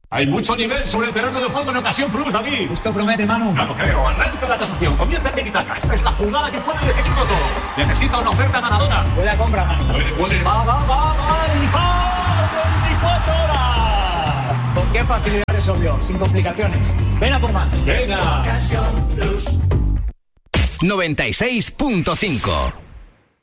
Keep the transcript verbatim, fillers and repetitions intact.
Hay mucho nivel sobre el terreno de juego en Ocasión Plus, David. Esto promete, Manu. Ya lo creo. Arranca la tasación. Comienza el tiki-taka. Esta es la jugada que puede definirlo todo. Necesita una oferta ganadora. Puede compra, Manu. Puede, puede. Va, va, va, va. Y va. veinticuatro horas. ¿Con qué facilidad resolvió? Sin complicaciones. Ven a por más. Venga. noventa y seis punto cinco